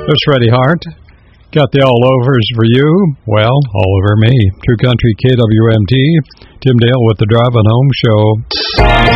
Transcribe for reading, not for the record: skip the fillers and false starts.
There's Freddie Hart. Got the all-overs for you. Well, all over me. True Country KWMT. Tim Dale with the Driving Home Show.